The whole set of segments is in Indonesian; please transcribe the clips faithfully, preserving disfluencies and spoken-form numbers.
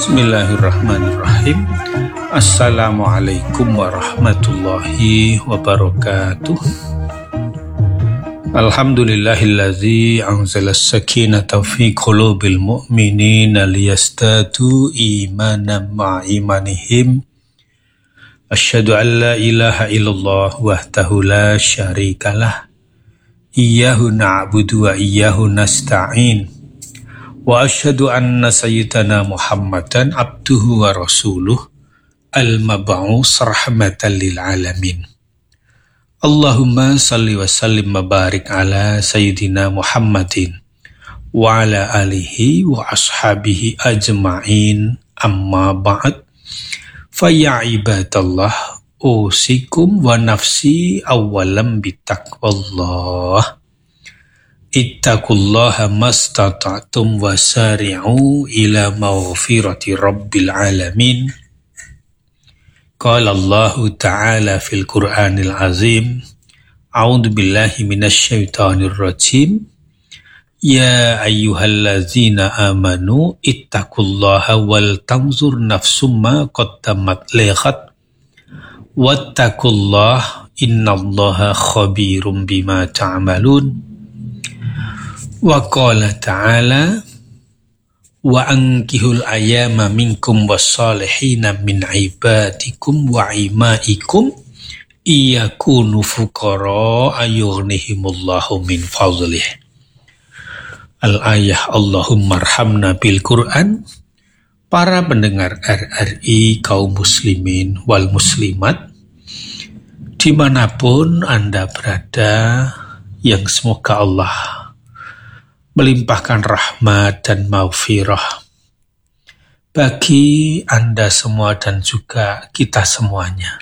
Bismillahirrahmanirrahim. Assalamualaikum warahmatullahi wabarakatuh. Alhamdulillahillazi anzala as-sakinata fi qulubil mu'minina liyastatu imanan ma'imanihim. Asyhadu an la ilaha illallah wahdahu la syarikalah. Iyyahu na'budu wa iyyahu nasta'in. Wa asyhadu anna sayyidana Muhammadan abduhu wa rasuluh al-mab'us rahmatan lil alamin. Allahumma salli wa sallim wa barik ala sayyidina Muhammadin wa ala alihi wa ashabihi ajma'in, amma ba'd. Fa ya ibadallah, usikum wa nafsi awalam bitaqwallah. Ittaqullaha mastata'tum wasari'u ila maghfirati rabbil alamin. Qala Allahu ta'ala fil Qur'anil azim. A'udzu billahi minasy syaithanir rajim. Ya ayyuhallazina amanu ittaqullaha wal tanzur nafsum ma qaddamat lighad. Wattaqullaha innallaha khabirum bima ta'malun. Wa qala ta'ala wa ankihul ayyama minkum wassalihina min ibadikum wa imaikum iyakunu fuqara ayughnihimullahu min fadlih. Al-ayah Allahumma arhamna bil Qur'an. Para pendengar R R I kaum muslimin wal muslimat dimanapun Anda berada, yang semoga Allah melimpahkan rahmat dan maghfirah bagi Anda semua dan juga kita semuanya.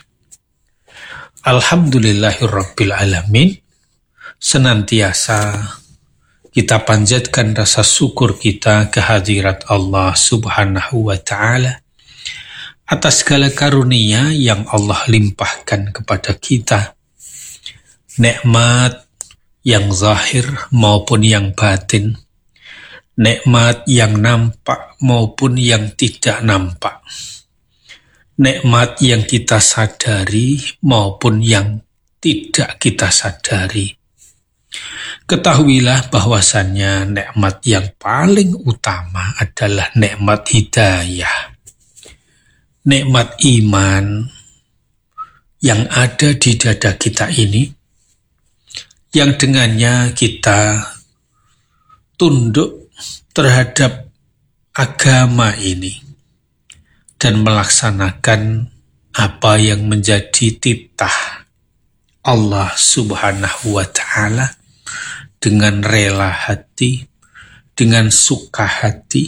Alhamdulillahirabbil alamin. Senantiasa kita panjatkan rasa syukur kita kehadirat Allah Subhanahu wa ta'ala atas segala karunia yang Allah limpahkan kepada kita, nikmat yang zahir maupun yang batin, nikmat yang nampak maupun yang tidak nampak, nikmat yang kita sadari maupun yang tidak kita sadari. Ketahuilah bahwasannya nikmat yang paling utama adalah nikmat hidayah, nikmat iman yang ada di dada kita ini, yang dengannya kita tunduk terhadap agama ini dan melaksanakan apa yang menjadi titah Allah Subhanahu wa ta'ala dengan rela hati, dengan suka hati,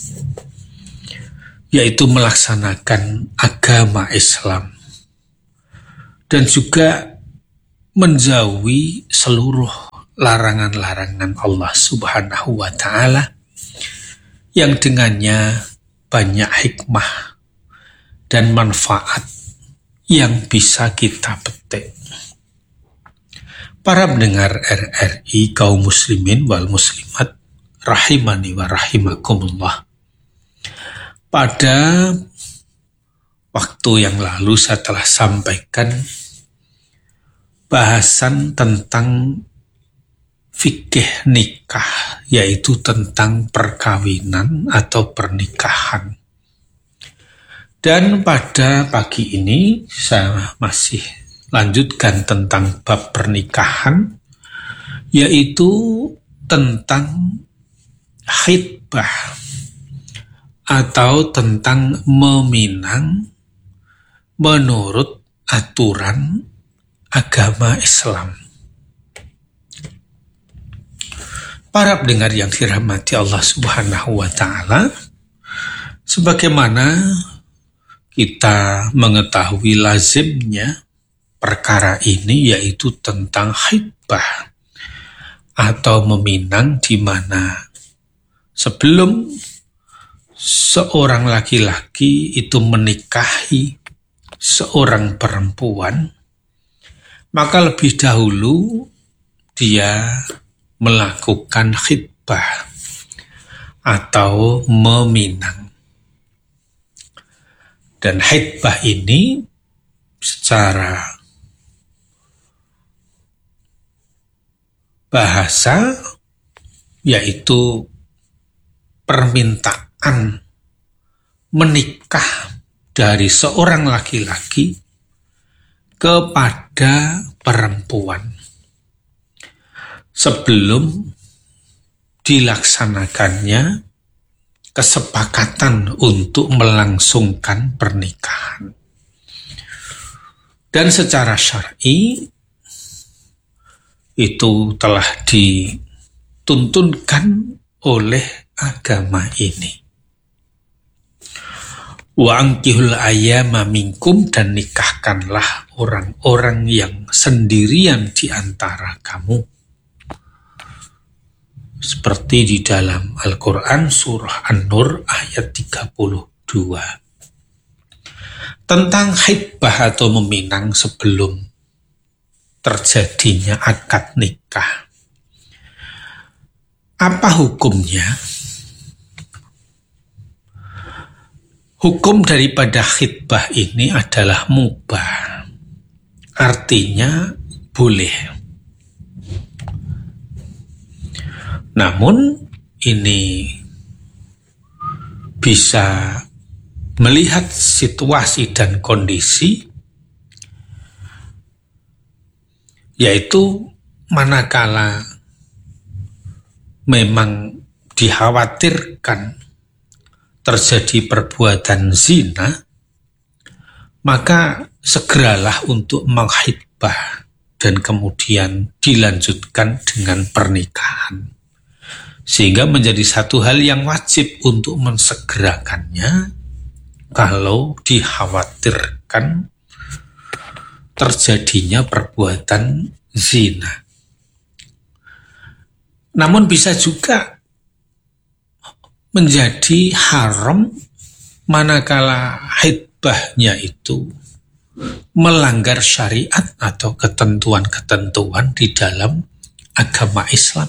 yaitu melaksanakan agama Islam dan juga menjauhi seluruh larangan-larangan Allah Subhanahu wa ta'ala yang dengannya banyak hikmah dan manfaat yang bisa kita petik. Para pendengar R R I kaum muslimin wal muslimat rahimani wa rahimakumullah. Pada waktu yang lalu saya telah sampaikan bahasan tentang fikih nikah, yaitu tentang perkawinan atau pernikahan. Dan pada pagi ini saya masih lanjutkan tentang bab pernikahan, yaitu tentang khitbah atau tentang meminang menurut aturan agama Islam. Para pendengar yang dirahmati Allah Subhanahu wa ta'ala, sebagaimana kita mengetahui lazimnya perkara ini, yaitu tentang khitbah atau meminang, di mana sebelum seorang laki-laki itu menikahi seorang perempuan, maka lebih dahulu dia melakukan khitbah atau meminang. Dan khitbah ini secara bahasa yaitu permintaan menikah dari seorang laki-laki kepada perempuan sebelum dilaksanakannya kesepakatan untuk melangsungkan pernikahan. Dan secara syar'i itu telah dituntunkan oleh agama ini. Wa ankihul ayyama minkum, dan nikahkanlah orang-orang yang sendirian di antara kamu. Seperti di dalam Al-Quran surah An-Nur ayat tiga puluh dua. Tentang khitbah atau meminang sebelum terjadinya akad nikah. Apa hukumnya? Hukum daripada khitbah ini adalah mubah. Artinya boleh. Namun ini bisa melihat situasi dan kondisi, yaitu manakala memang dikhawatirkan terjadi perbuatan zina, maka segeralah untuk mengkhitbah dan kemudian dilanjutkan dengan pernikahan. Sehingga menjadi satu hal yang wajib untuk mensegerakannya kalau dikhawatirkan terjadinya perbuatan zina. Namun bisa juga menjadi haram manakala khitbahnya itu melanggar syariat atau ketentuan-ketentuan di dalam agama Islam.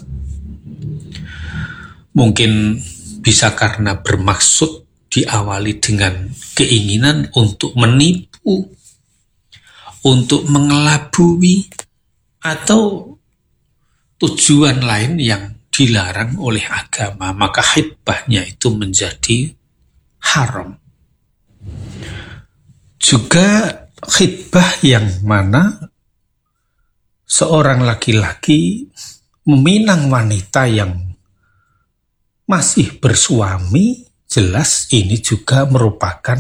Mungkin bisa karena bermaksud diawali dengan keinginan untuk menipu, untuk mengelabui, atau tujuan lain yang dilarang oleh agama, maka khitbahnya itu menjadi haram. Juga khitbah yang mana seorang laki-laki meminang wanita yang masih bersuami, jelas ini juga merupakan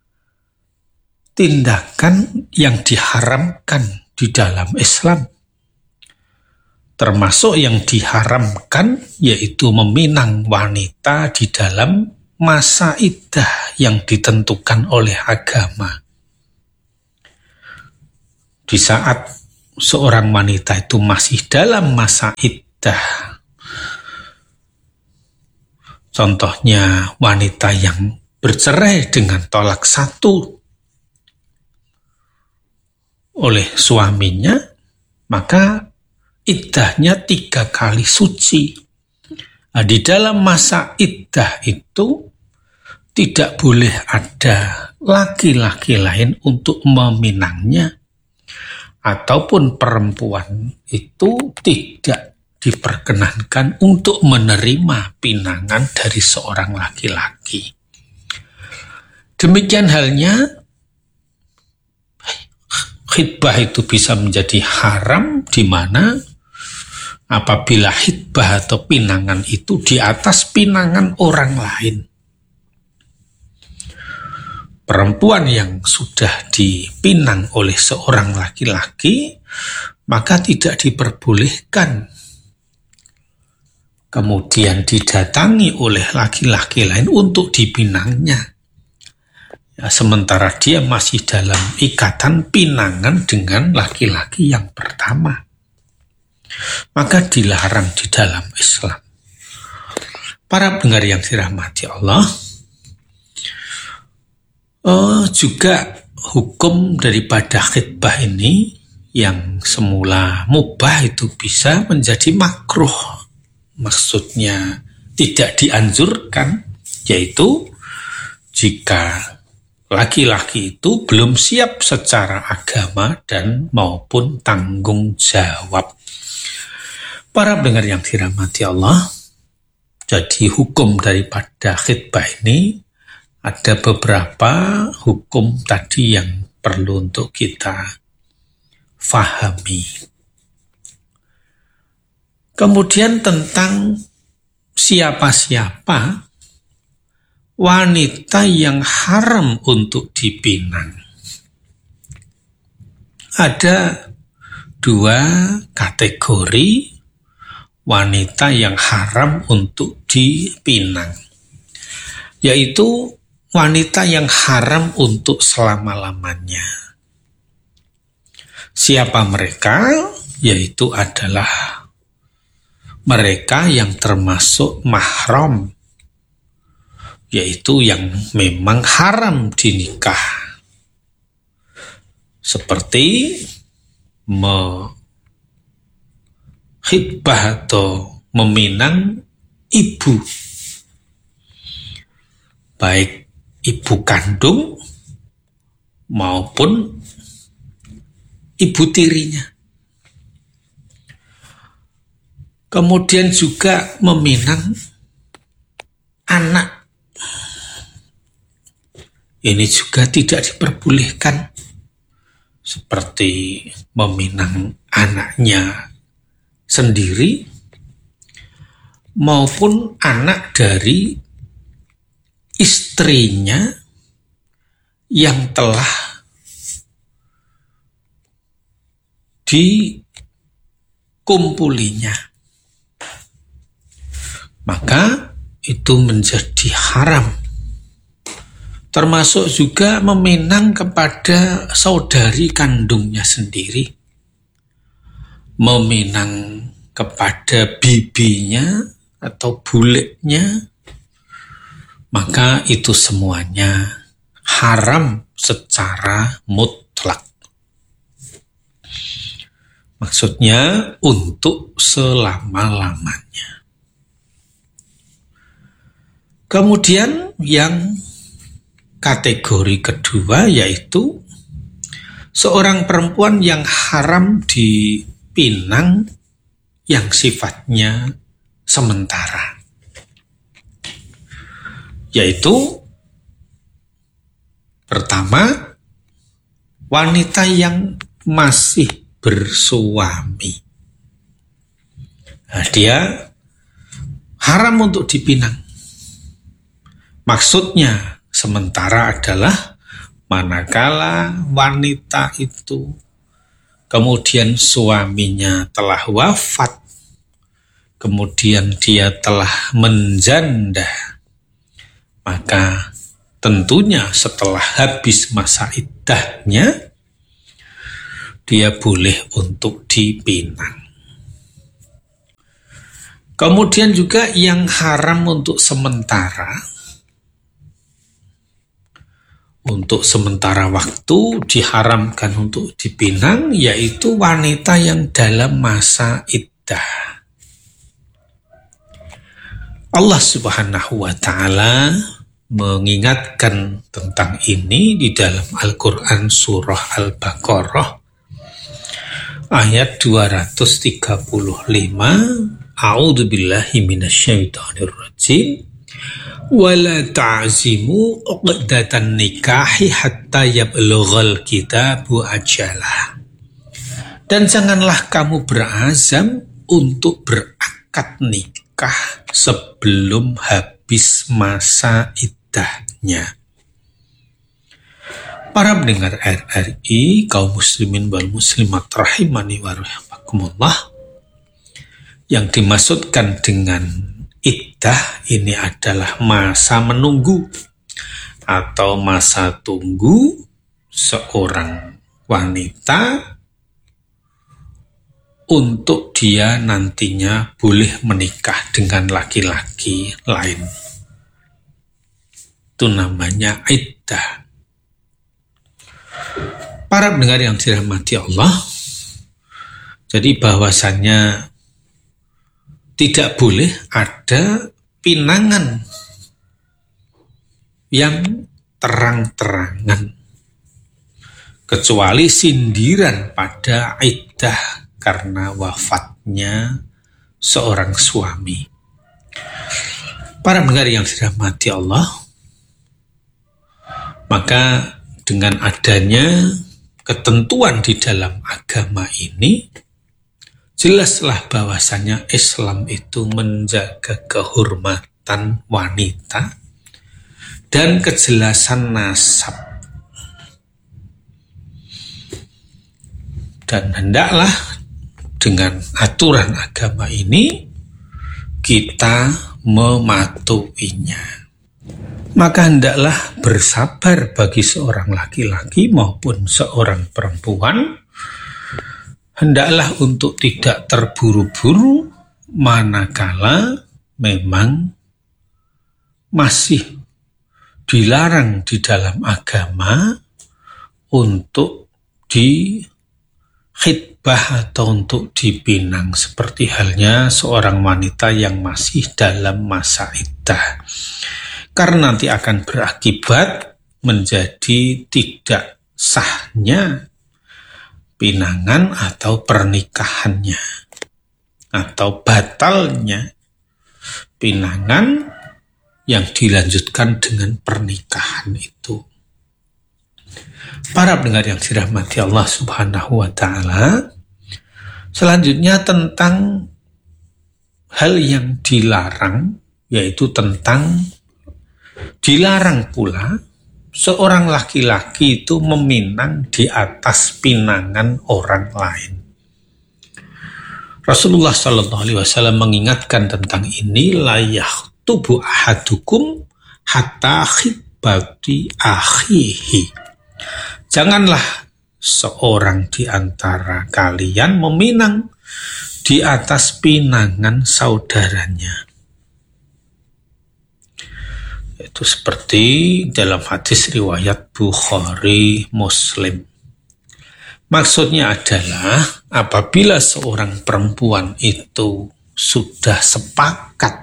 tindakan yang diharamkan di dalam Islam. Termasuk yang diharamkan yaitu meminang wanita di dalam masa iddah yang ditentukan oleh agama. Di saat seorang wanita itu masih dalam masa iddah, contohnya wanita yang bercerai dengan tolak satu oleh suaminya, maka iddahnya tiga kali suci. Nah, di dalam masa iddah itu tidak boleh ada laki-laki lain untuk meminangnya, ataupun perempuan itu tidak diperkenankan untuk menerima pinangan dari seorang laki-laki. Demikian halnya khitbah itu bisa menjadi haram di mana apabila khitbah atau pinangan itu di atas pinangan orang lain. Perempuan yang sudah dipinang oleh seorang laki-laki, maka tidak diperbolehkan kemudian didatangi oleh laki-laki lain untuk dipinangnya. Ya, sementara dia masih dalam ikatan pinangan dengan laki-laki yang pertama, maka dilarang di dalam Islam. Para pendengar yang dirahmati Allah, oh, juga hukum daripada khitbah ini yang semula mubah itu bisa menjadi makruh. Maksudnya tidak dianjurkan, yaitu jika laki-laki itu belum siap secara agama dan maupun tanggung jawab. Para pendengar yang dirahmati Allah, jadi hukum daripada khitbah ini ada beberapa hukum tadi yang perlu untuk kita fahami. Kemudian tentang siapa-siapa wanita yang haram untuk dipinang. Ada dua kategori wanita yang haram untuk dipinang, yaitu wanita yang haram untuk selama-lamanya. Siapa mereka? Yaitu adalah mereka yang termasuk mahram, yaitu yang memang haram dinikah, seperti menghitbah atau meminang ibu, baik ibu kandung maupun ibu tirinya. Kemudian juga meminang anak. Ini juga tidak diperbolehkan, seperti meminang anaknya sendiri maupun anak dari istrinya yang telah dikumpulinya. Maka itu menjadi haram. Termasuk juga meminang kepada saudari kandungnya sendiri, meminang kepada bibinya atau buleknya, maka itu semuanya haram secara mutlak. Maksudnya untuk selama-lamanya. Kemudian yang kategori kedua yaitu seorang perempuan yang haram dipinang yang sifatnya sementara, yaitu pertama, wanita yang masih bersuami. Nah, dia haram untuk dipinang. Maksudnya sementara adalah manakala wanita itu kemudian suaminya telah wafat, kemudian dia telah menjanda, maka tentunya setelah habis masa iddahnya dia boleh untuk dipinang. Kemudian juga yang haram untuk sementara, untuk sementara waktu diharamkan untuk dipinang, yaitu wanita yang dalam masa iddah. Allah Subhanahu wa Ta'ala mengingatkan tentang ini di dalam Al-Quran surah Al-Baqarah ayat dua ratus tiga puluh lima. A'udzu billahi minasyaitonir rajim. Wala ta'zimu uqdatan nikahi hatta yablughal kitabu ajalah. Dan janganlah kamu berazam untuk berakad nikah sebelum habis masa iddahnya. Para pendengar R R I, kaum muslimin wal muslimat rahimani wa rahimakumullah, yang dimaksudkan dengan iddah ini adalah masa menunggu atau masa tunggu seorang wanita untuk dia nantinya boleh menikah dengan laki-laki lain. Itu namanya iddah. Para pendengar yang dirahmati Allah, jadi bahwasannya tidak boleh ada pinangan yang terang-terangan, kecuali sindiran pada iddah karena wafatnya seorang suami. Para pendengar yang dirahmati Allah, maka dengan adanya ketentuan di dalam agama ini, jelaslah bahwasanya Islam itu menjaga kehormatan wanita dan kejelasan nasab. Dan hendaklah dengan aturan agama ini kita mematuhinya. Maka hendaklah bersabar bagi seorang laki-laki maupun seorang perempuan. Hendaklah untuk tidak terburu-buru manakala memang masih dilarang di dalam agama untuk dikhitbah atau untuk dipinang, seperti halnya seorang wanita yang masih dalam masa iddah, karena nanti akan berakibat menjadi tidak sahnya pinangan atau pernikahannya, atau batalnya pinangan yang dilanjutkan dengan pernikahan itu. Para pendengar yang dirahmati Allah Subhanahu wa Ta'ala, selanjutnya tentang hal yang dilarang, yaitu tentang dilarang pula seorang laki-laki itu meminang di atas pinangan orang lain. Rasulullah Shallallahu Alaihi Wasallam mengingatkan tentang ini, layah tubuh ahadukum hatta khitbati akhihi. Janganlah seorang di antara kalian meminang di atas pinangan saudaranya. Itu seperti dalam hadis riwayat Bukhari Muslim. Maksudnya adalah apabila seorang perempuan itu sudah sepakat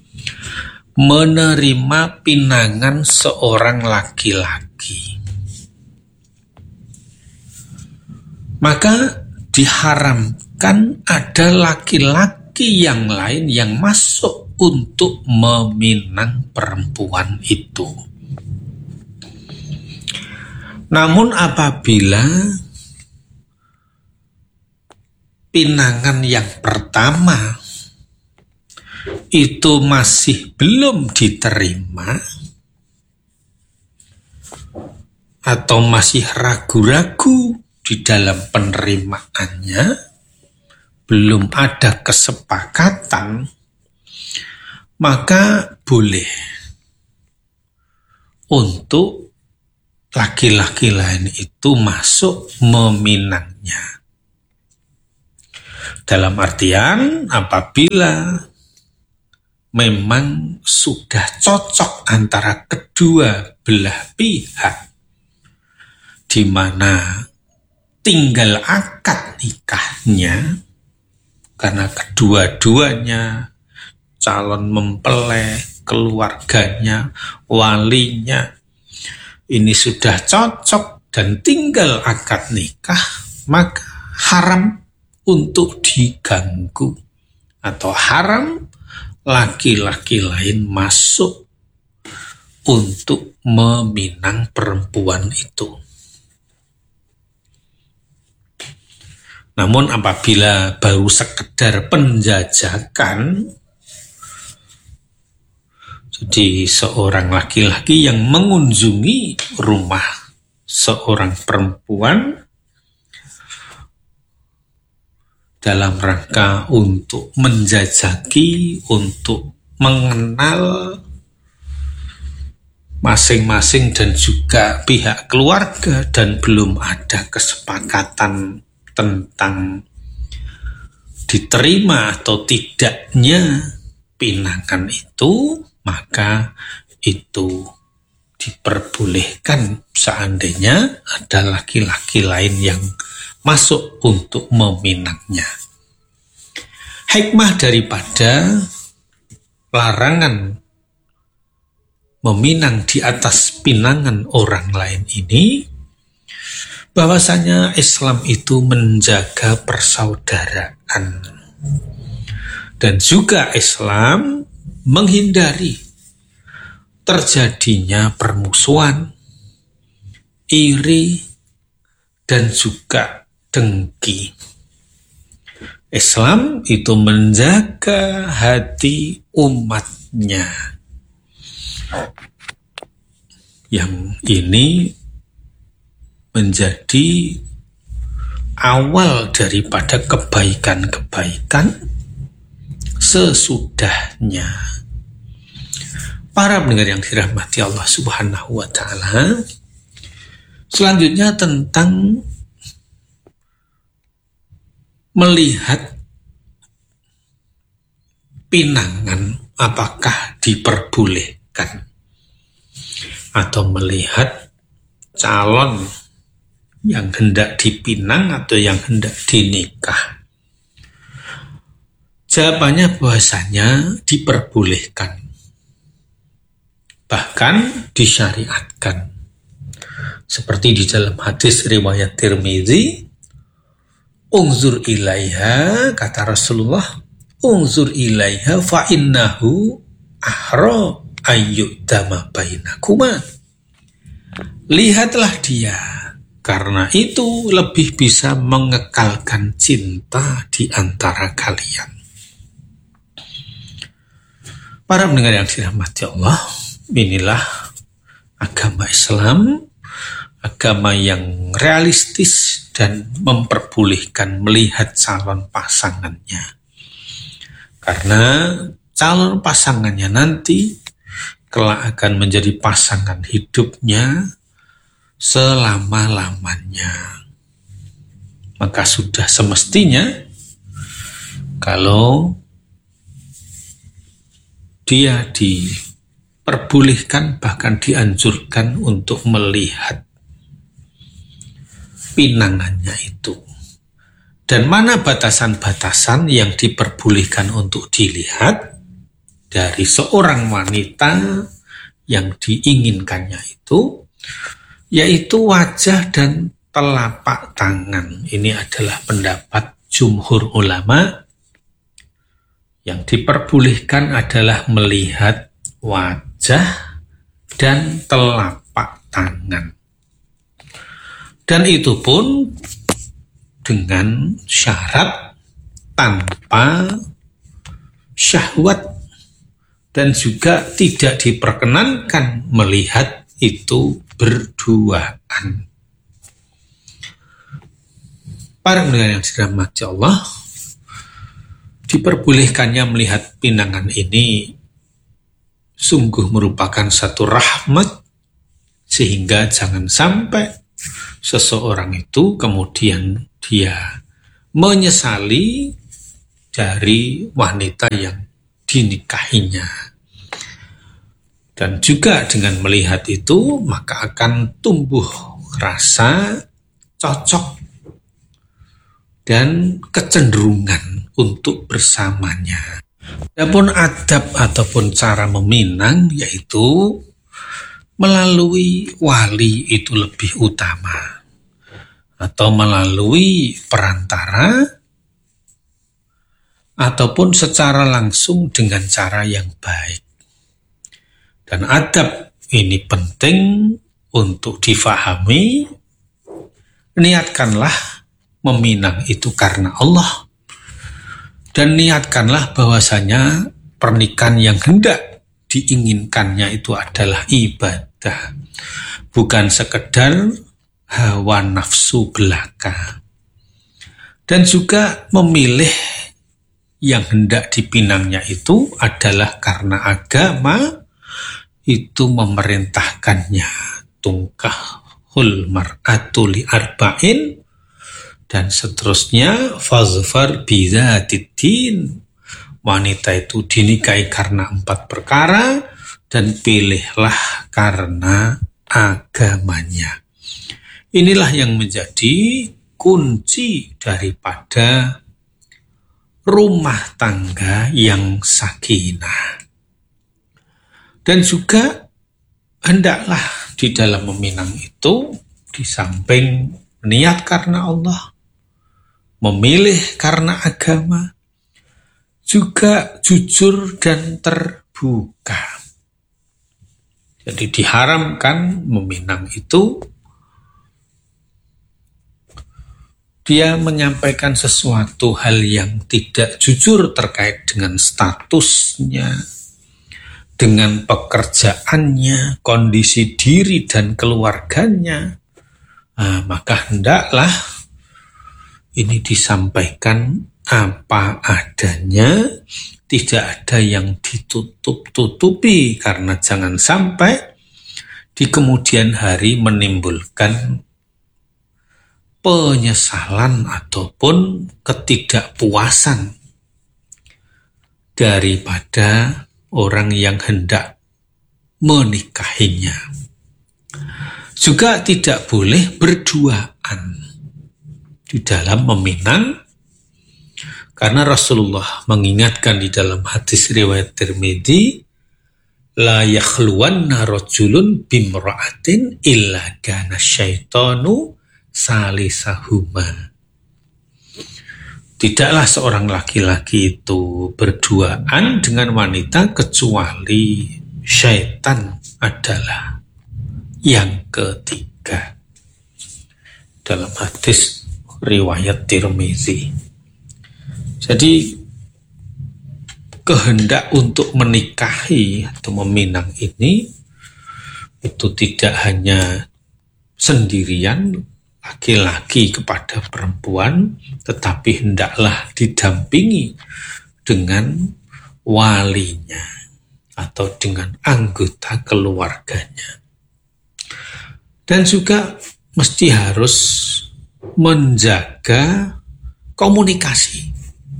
menerima pinangan seorang laki-laki, maka diharamkan ada laki-laki yang lain yang masuk untuk meminang perempuan itu. Namun apabila pinangan yang pertama itu masih belum diterima atau masih ragu-ragu di dalam penerimaannya, belum ada kesepakatan, maka boleh untuk laki-laki lain itu masuk meminangnya. Dalam artian apabila memang sudah cocok antara kedua belah pihak, di mana tinggal akad nikahnya, karena kedua-duanya, calon mempelai, keluarganya, walinya, ini sudah cocok dan tinggal akad nikah, maka haram untuk diganggu atau haram laki-laki lain masuk untuk meminang perempuan itu. Namun apabila baru sekedar penjajakan, jadi seorang laki-laki yang mengunjungi rumah seorang perempuan dalam rangka untuk menjajaki, untuk mengenal masing-masing dan juga pihak keluarga, dan belum ada kesepakatan tentang diterima atau tidaknya pinangan itu, maka itu diperbolehkan seandainya ada laki-laki lain yang masuk untuk meminangnya. Hikmah daripada larangan meminang di atas pinangan orang lain ini, bahwasanya Islam itu menjaga persaudaraan. Dan juga Islam menghindari terjadinya permusuhan, iri, dan juga dengki. Islam itu menjaga hati umatnya. Yang ini menjadi awal daripada kebaikan-kebaikan sesudahnya. Para pendengar yang dirahmati Allah Subhanahu wa Ta'ala, selanjutnya tentang melihat pinangan apakah diperbolehkan, atau melihat calon yang hendak dipinang atau yang hendak dinikah. Jawabannya bahwasanya diperbolehkan, bahkan disyariatkan. Seperti di dalam hadis riwayat Tirmizi, "Unzur ilaiha," kata Rasulullah, "Unzur ilaiha fa innahu ahra ayyudama bainakuma." Lihatlah dia, karena itu lebih bisa mengekalkan cinta di antara kalian. Para pendengar yang dirahmati Allah, inilah agama Islam, agama yang realistis dan memperbolehkan melihat calon pasangannya. Karena calon pasangannya nanti kelak akan menjadi pasangan hidupnya selama-lamanya. Maka sudah semestinya kalau dia diperbolehkan, bahkan dianjurkan untuk melihat pinangannya itu. Dan mana batasan-batasan yang diperbolehkan untuk dilihat dari seorang wanita yang diinginkannya itu, yaitu wajah dan telapak tangan. Ini adalah pendapat jumhur ulama. Yang diperbolehkan adalah melihat wajah dan telapak tangan. Dan itu pun dengan syarat tanpa syahwat, dan juga tidak diperkenankan melihat itu berduaan. Para pendengar yang dirahmati Allah, diperbolehkannya melihat pinangan ini sungguh merupakan satu rahmat, sehingga jangan sampai seseorang itu kemudian dia menyesali dari wanita yang dinikahinya. Dan juga dengan melihat itu, maka akan tumbuh rasa cocok dan kecenderungan untuk bersamanya. Adapun adab ataupun cara meminang, yaitu melalui wali itu lebih utama, atau melalui perantara, ataupun secara langsung dengan cara yang baik. Dan adab ini penting untuk difahami. Niatkanlah meminang itu karena Allah, dan niatkanlah bahwasanya pernikahan yang hendak diinginkannya itu adalah ibadah, bukan sekedar hawa nafsu belaka. Dan juga memilih yang hendak dipinangnya itu adalah karena agama itu memerintahkannya. Tungkahul mar'atu li arba'in, dan seterusnya, fazfar bidzatiddin. Wanita itu dinikahi karena empat perkara, dan pilihlah karena agamanya. Inilah yang menjadi kunci daripada rumah tangga yang sakinah. Dan juga hendaklah di dalam meminang itu, di samping niat karena Allah, memilih karena agama, juga jujur dan terbuka. Jadi diharamkan meminang itu dia menyampaikan sesuatu hal yang tidak jujur terkait dengan statusnya, dengan pekerjaannya, kondisi diri dan keluarganya. Nah, maka hendaklah ini disampaikan apa adanya, tidak ada yang ditutup-tutupi, karena jangan sampai di kemudian hari menimbulkan penyesalan ataupun ketidakpuasan daripada orang yang hendak menikahinya. Juga tidak boleh berduaan di dalam meminang, karena Rasulullah mengingatkan di dalam hadis riwayat Tirmidzi, la yakhluwanna rajulun bimra'atin illa kana syaitanu salisahuma. Tidaklah seorang laki-laki itu berduaan dengan wanita kecuali syaitan adalah yang ketiga. Dalam hadis riwayat Tirmidzi. Jadi kehendak untuk menikahi atau meminang ini itu tidak hanya sendirian laki-laki kepada perempuan, tetapi hendaklah didampingi dengan walinya atau dengan anggota keluarganya. Dan juga mesti harus menjaga komunikasi.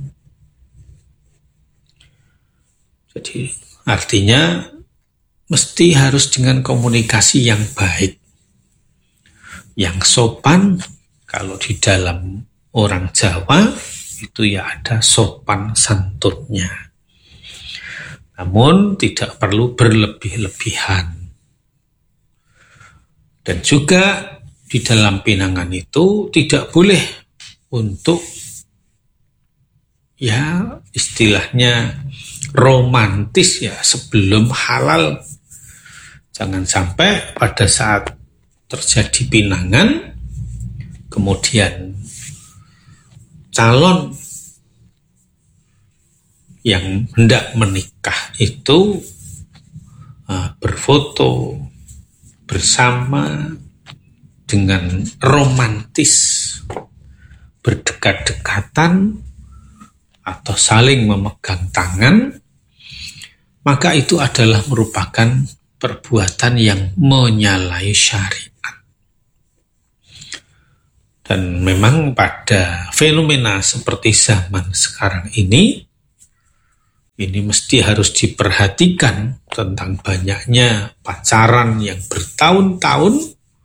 Jadi artinya mesti harus dengan komunikasi yang baik, yang sopan. Kalau di dalam orang Jawa itu ya ada sopan santunnya. Namun tidak perlu berlebih-lebihan. Dan juga di dalam pinangan itu tidak boleh untuk ya istilahnya romantis ya sebelum halal. Jangan sampai pada saat terjadi pinangan kemudian calon yang hendak menikah itu uh, berfoto bersama dengan romantis, berdekat-dekatan atau saling memegang tangan, maka itu adalah merupakan perbuatan yang menyalahi syariat. Dan memang pada fenomena seperti zaman sekarang ini, ini mesti harus diperhatikan tentang banyaknya pacaran yang bertahun-tahun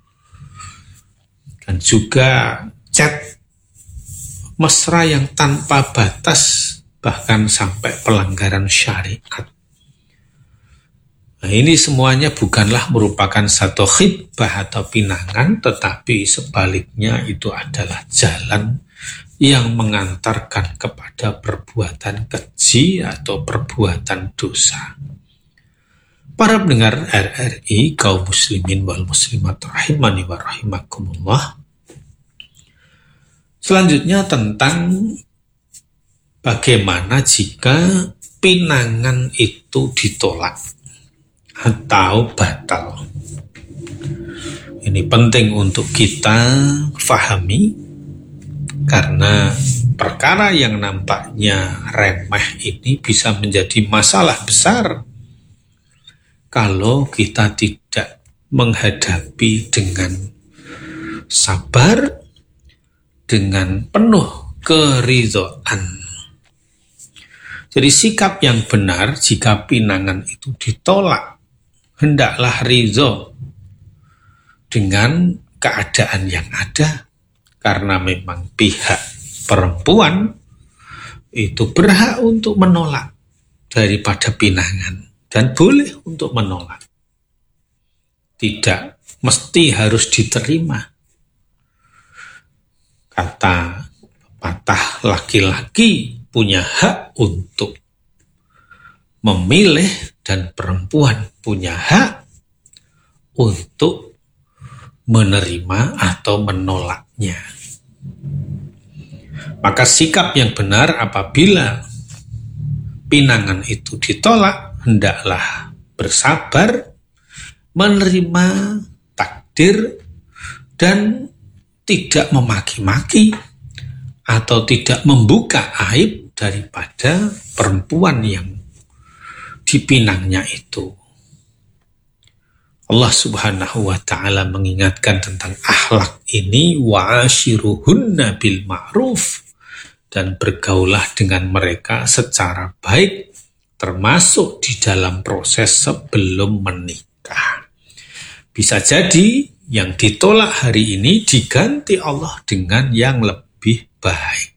dan juga chat mesra yang tanpa batas, bahkan sampai pelanggaran syariat. Nah, ini semuanya bukanlah merupakan satu khitbah atau pinangan, tetapi sebaliknya itu adalah jalan yang mengantarkan kepada perbuatan keji atau perbuatan dosa. Para pendengar R R I, kaum muslimin wal muslimat rahimani wa rahimakumullah. Selanjutnya tentang bagaimana jika pinangan itu ditolak atau batal. Ini penting untuk kita fahami, karena perkara yang nampaknya remeh ini bisa menjadi masalah besar kalau kita tidak menghadapi dengan sabar, dengan penuh keridhaan. Jadi sikap yang benar jika pinangan itu ditolak, hendaklah ridho dengan keadaan yang ada, karena memang pihak perempuan itu berhak untuk menolak daripada pinangan dan boleh untuk menolak. tidak mesti harus diterima. Kata pepatah, laki-laki punya hak untuk memilih dan perempuan punya hak untuk menerima atau menolaknya. Maka sikap yang benar apabila pinangan itu ditolak, hendaklah bersabar, menerima takdir, dan tidak memaki-maki atau tidak membuka aib daripada perempuan yang dipinangnya itu. Allah Subhanahu wa ta'ala mengingatkan tentang akhlak ini, wa'ashiruhunna bil ma'ruf, dan bergaulah dengan mereka secara baik, termasuk di dalam proses sebelum menikah. Bisa jadi yang ditolak hari ini diganti Allah dengan yang lebih baik.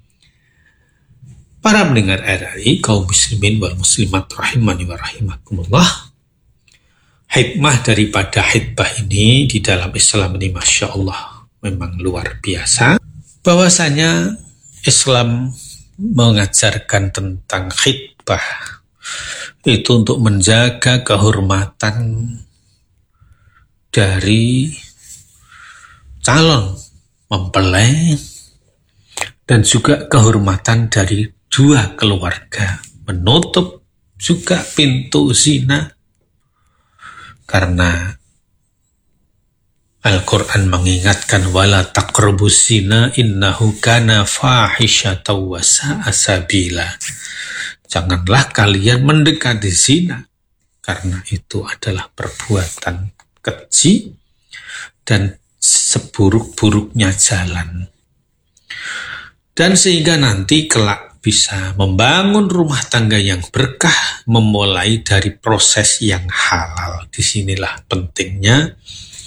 Para pendengar R R I, kaum muslimin wal muslimat rahimani wa rahimakumullah, hikmah daripada khitbah ini di dalam Islam ini Masya Allah memang luar biasa. Bahwasanya Islam mengajarkan tentang khitbah itu untuk menjaga kehormatan dari calon mempelai dan juga kehormatan dari dua keluarga, menutup juga pintu zina, karena Al-Quran mengingatkan wala taqrabuz zina innahu kana fahisyatan wa sa'a sabila. Janganlah kalian mendekati zina, karena itu adalah perbuatan keji dan seburuk-buruknya jalan. Dan sehingga nanti kelak bisa membangun rumah tangga yang berkah, memulai dari proses yang halal. Disinilah pentingnya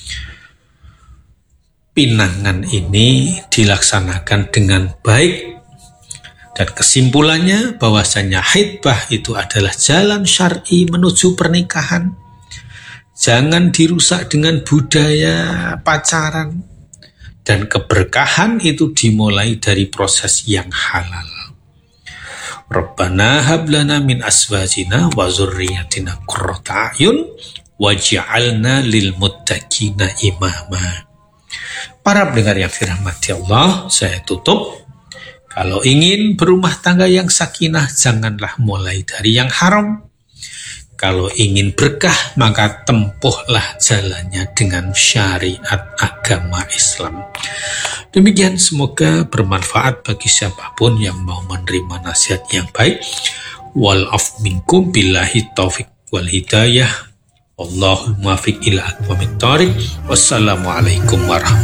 pinangan ini dilaksanakan dengan baik. Dan kesimpulannya bahwasanya khitbah itu adalah jalan syar'i menuju pernikahan. Jangan dirusak dengan budaya pacaran. Dan keberkahan itu dimulai dari proses yang halal. Rabbana hab lana min azwajina wa dzurriyyatina qurrata a'yun waj'alna lil muttaqina imama. Para pendengar yang dirahmati Allah, saya tutup. Kalau ingin berumah tangga yang sakinah, janganlah mulai dari yang haram. Kalau ingin berkah, maka tempuhlah jalannya dengan syariat agama Islam. Demikian, semoga bermanfaat bagi siapapun yang mau menerima nasihat yang baik. Wal af minkum billahi taufiq wal hidayah. Wallahul muwaffiq ila aqwamit thoriq. Wassalamualaikum warahmatullahi wabarakatuh.